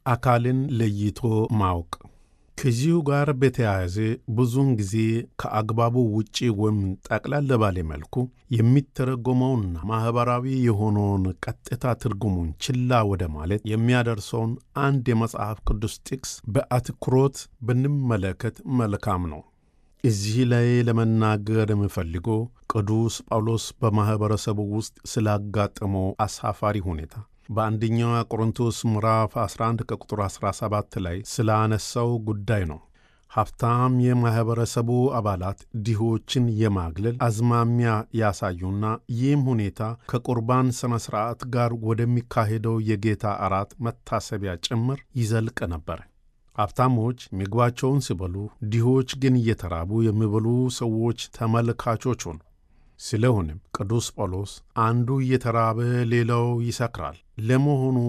አካልን ለይቶ ማወቅ ከዚሁ ጋር በተያያዘ ብዙውን ጊዜ ከአግባቡ ውጪ ወይም ጠቅለል ባለ መልኩ የሚተረጎመውና ማህበራዊ የሆነውን ቀጥታ ትርጉሙን ችላ ወደ ማለት የሚያደርሰውን አንድ የመጽሐፍ ቅዱስ ጥቅስ በአትኩሮት ብንመለከት መልካም ነው። እዚህ ላይ ለመናገር የምፈልገው ቅዱስ ጳውሎስ በማህበረሰቡ ውስጥ ስላጋጠመው አሳፋሪ ሁኔታ በአንደኛው ቆሮንቶስ ምዕራፍ 11 ከቁጥር 17 ላይ ስላነሳው ጉዳይ ነው። ሀብታም የማህበረሰቡ አባላት ድሆችን የማግለል አዝማሚያ ያሳዩና ይህም ሁኔታ ከቁርባን ስነ ስርዓት ጋር ወደሚካሄደው የጌታ እራት መታሰቢያ ጭምር ይዘልቅ ነበር። ሀብታሞች ምግባቸውን ሲበሉ፣ ድሆች ግን እየተራቡ የሚበሉ ሰዎች ተመልካቾች ሆኑ። ስለሆነም ቅዱስ ጳውሎስ አንዱ እየተራበ ሌላው ይሰክራል፣ ለመሆኑ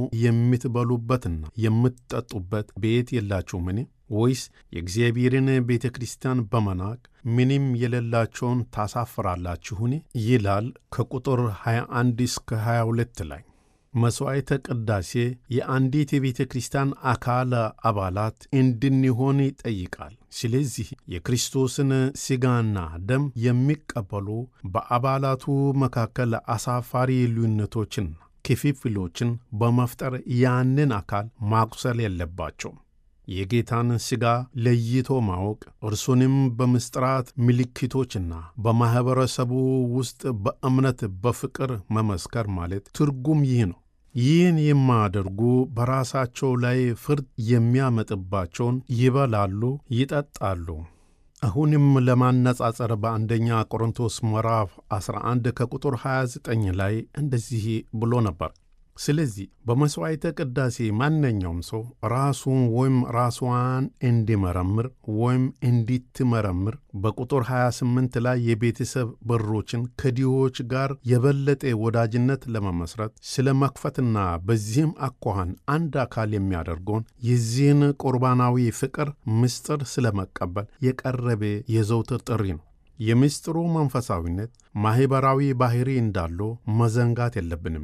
የምትበሉበትና የምትጠጡበት ቤት የላችሁምን? ወይስ የእግዚአብሔርን ቤተ ክርስቲያን በመናቅ ምንም የሌላቸውን ታሳፍራላችሁን? ይላል ከቁጥር 21 እስከ 22 ላይ። መሥዋዕተ ቅዳሴ የአንዲት የቤተ ክርስቲያን አካል አባላት እንድንሆን ይጠይቃል። ስለዚህ የክርስቶስን ሥጋና ደም የሚቀበሉ በአባላቱ መካከል አሳፋሪ ልዩነቶችን፣ ክፍፍሎችን በመፍጠር ያንን አካል ማቁሰል የለባቸውም። የጌታን ሥጋ ለይቶ ማወቅ እርሱንም በምስጢራት ምልክቶችና በማኅበረሰቡ ውስጥ በእምነት በፍቅር መመስከር ማለት ትርጉም ይህ ነው። ይህን የማያደርጉ በራሳቸው ላይ ፍርድ የሚያመጥባቸውን ይበላሉ፣ ይጠጣሉ። አሁንም ለማነጻጸር በአንደኛ ቆሮንቶስ ምዕራፍ 11 ከቁጥር 29 ላይ እንደዚህ ብሎ ነበር። ስለዚህ በመሥዋዕተ ቅዳሴ ማንኛውም ሰው ራሱን ወይም ራሷን እንዲመረምር ወይም እንዲትመረምር በቁጥር 28 ላይ የቤተሰብ በሮችን ከድሆች ጋር የበለጠ ወዳጅነት ለመመስረት ስለ መክፈትና በዚህም አኳኋን አንድ አካል የሚያደርገውን የዚህን ቁርባናዊ ፍቅር ምስጢር ስለ መቀበል የቀረበ የዘውትር ጥሪ ነው። የምስጢሩ መንፈሳዊነት ማኅበራዊ ባሕሪ እንዳለው መዘንጋት የለብንም።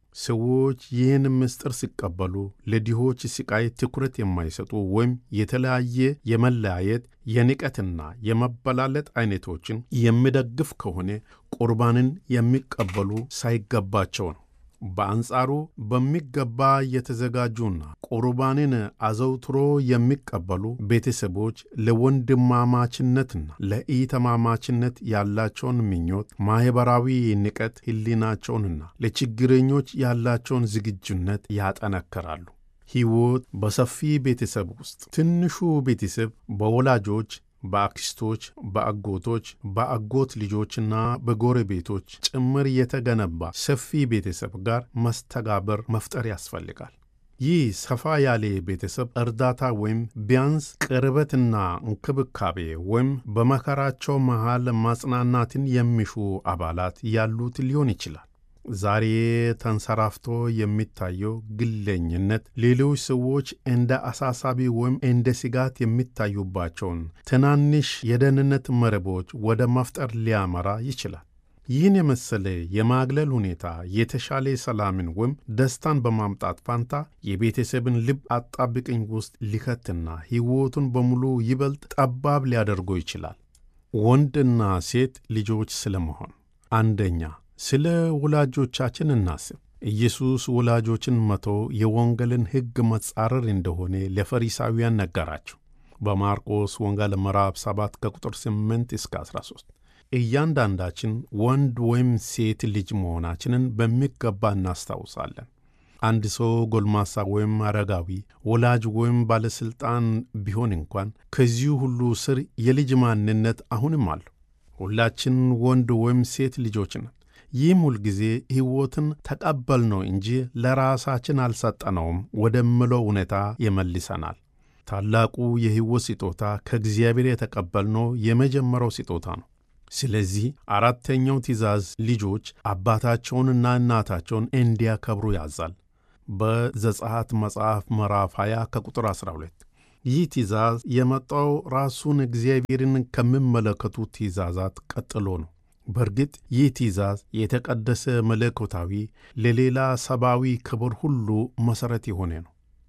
ሰዎች ይህን ምስጢር ሲቀበሉ ለድሆች ስቃይ ትኩረት የማይሰጡ ወይም የተለያየ የመለያየት የንቀትና የመበላለጥ አይነቶችን የሚደግፍ ከሆነ ቁርባንን የሚቀበሉ ሳይገባቸው ነው። በአንጻሩ በሚገባ የተዘጋጁና ቁርባንን አዘውትሮ የሚቀበሉ ቤተሰቦች ለወንድማማችነትና ለኢተማማችነት ያላቸውን ምኞት፣ ማኅበራዊ ንቀት ሕሊናቸውንና ለችግረኞች ያላቸውን ዝግጁነት ያጠነክራሉ። ሕይወት በሰፊ ቤተሰብ ውስጥ ትንሹ ቤተሰብ በወላጆች፣ በአክስቶች፣ በአጎቶች፣ በአጎት ልጆችና በጎረቤቶች ጭምር የተገነባ ሰፊ ቤተሰብ ጋር መስተጋብር መፍጠር ያስፈልጋል። ይህ ሰፋ ያለ ቤተሰብ እርዳታ ወይም ቢያንስ ቅርበትና እንክብካቤ ወይም በመከራቸው መሃል ማጽናናትን የሚሹ አባላት ያሉት ሊሆን ይችላል። ዛሬ ተንሰራፍቶ የሚታየው ግለኝነት ሌሎች ሰዎች እንደ አሳሳቢ ወይም እንደ ስጋት የሚታዩባቸውን ትናንሽ የደህንነት መረቦች ወደ መፍጠር ሊያመራ ይችላል። ይህን የመሰለ የማግለል ሁኔታ የተሻለ ሰላምን ወይም ደስታን በማምጣት ፋንታ የቤተሰብን ልብ አጣብቅኝ ውስጥ ሊከትና ሕይወቱን በሙሉ ይበልጥ ጠባብ ሊያደርገው ይችላል። ወንድና ሴት ልጆች ስለመሆን አንደኛ ስለ ወላጆቻችን እናስብ። ኢየሱስ ወላጆችን መተው የወንጌልን ሕግ መጻረር እንደሆነ ለፈሪሳውያን ነገራቸው። በማርቆስ ወንጌል ምዕራፍ 7 ከቁጥር 8 እስከ 13 እያንዳንዳችን ወንድ ወይም ሴት ልጅ መሆናችንን በሚገባ እናስታውሳለን። አንድ ሰው ጎልማሳ ወይም አረጋዊ፣ ወላጅ ወይም ባለሥልጣን ቢሆን እንኳን ከዚሁ ሁሉ ስር የልጅ ማንነት አሁንም አለው። ሁላችን ወንድ ወይም ሴት ልጆች ነን። ይህም ሁልጊዜ ሕይወትን ተቀበልነው እንጂ ለራሳችን አልሰጠነውም ወደምለው ሁኔታ ይመልሰናል። ታላቁ የሕይወት ስጦታ ከእግዚአብሔር የተቀበልነው የመጀመሪያው ስጦታ ነው። ስለዚህ አራተኛው ትእዛዝ ልጆች አባታቸውንና እናታቸውን እንዲያከብሩ ያዛል። በዘጸአት መጽሐፍ ምዕራፍ 20 ከቁጥር 12 ይህ ትእዛዝ የመጣው ራሱን እግዚአብሔርን ከሚመለከቱ ትእዛዛት ቀጥሎ ነው። በእርግጥ ይህ ትእዛዝ የተቀደሰ መለኮታዊ ለሌላ ሰብአዊ ክብር ሁሉ መሠረት የሆነ ነው።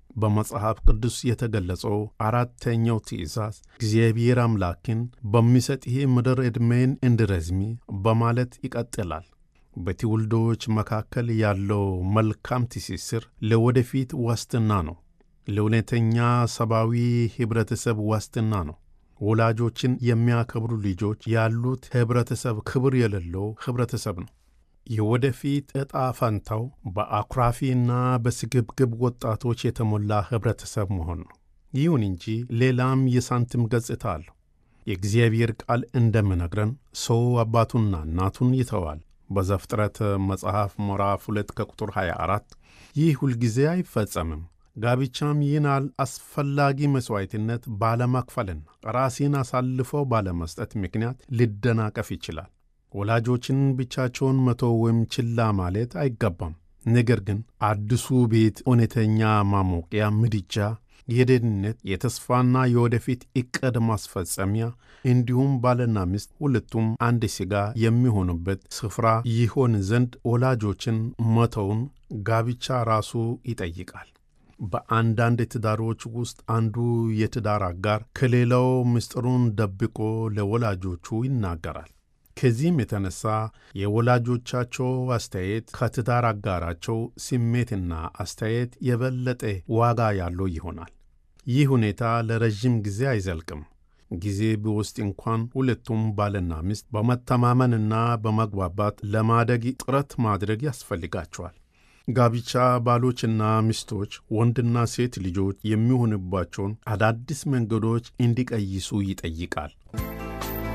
በመጽሐፍ ቅዱስ የተገለጸው አራተኛው ትእዛዝ እግዚአብሔር አምላክን በሚሰጥህ ምድር ዕድሜን እንድረዝሚ በማለት ይቀጥላል። በትውልዶች መካከል ያለው መልካም ትስስር ለወደፊት ዋስትና ነው። ለእውነተኛ ሰብአዊ ኅብረተሰብ ዋስትና ነው። ወላጆችን የሚያከብሩ ልጆች ያሉት ኅብረተሰብ ክብር የሌለው ኅብረተሰብ ነው። የወደፊት ዕጣ ፈንታው በአኩራፊና በስግብግብ ወጣቶች የተሞላ ኅብረተሰብ መሆን ነው። ይሁን እንጂ ሌላም የሳንቲም ገጽታ አለው። የእግዚአብሔር ቃል እንደሚነግረን ሰው አባቱንና እናቱን ይተዋል። በዘፍጥረት መጽሐፍ ምዕራፍ 2 ከቁጥር 24። ይህ ሁልጊዜ አይፈጸምም። ጋብቻም ይህን አስፈላጊ መሥዋዕትነት ባለመክፈልና ራሴን አሳልፈው ባለመስጠት ምክንያት ሊደናቀፍ ይችላል። ወላጆችን ብቻቸውን መተው ወይም ችላ ማለት አይገባም። ነገር ግን አዲሱ ቤት እውነተኛ ማሞቂያ ምድጃ፣ የደህንነት፣ የተስፋና የወደፊት ዕቅድ ማስፈጸሚያ እንዲሁም ባልና ሚስት ሁለቱም አንድ ሥጋ የሚሆኑበት ስፍራ ይሆን ዘንድ ወላጆችን መተውን ጋብቻ ራሱ ይጠይቃል። በአንዳንድ ትዳሮች ውስጥ አንዱ የትዳር አጋር ከሌላው ምስጢሩን ደብቆ ለወላጆቹ ይናገራል። ከዚህም የተነሳ የወላጆቻቸው አስተያየት ከትዳር አጋራቸው ስሜትና አስተያየት የበለጠ ዋጋ ያለው ይሆናል። ይህ ሁኔታ ለረዥም ጊዜ አይዘልቅም። ጊዜ ቢወስድ እንኳን ሁለቱም ባልና ሚስት በመተማመንና በመግባባት ለማደግ ጥረት ማድረግ ያስፈልጋቸዋል። ጋብቻ ባሎችና ሚስቶች ወንድና ሴት ልጆች የሚሆንባቸውን አዳዲስ መንገዶች እንዲቀይሱ ይጠይቃል።